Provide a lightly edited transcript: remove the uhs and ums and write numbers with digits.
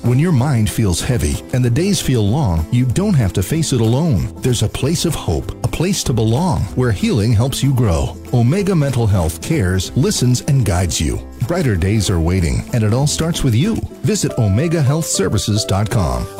When your mind feels heavy and the days feel long, you don't have to face it alone. There's a place of hope, a place to belong, where healing helps you grow. Omega Mental Health cares, listens, and guides you. Brighter days are waiting, and it all starts with you. Visit OmegaHealthServices.com.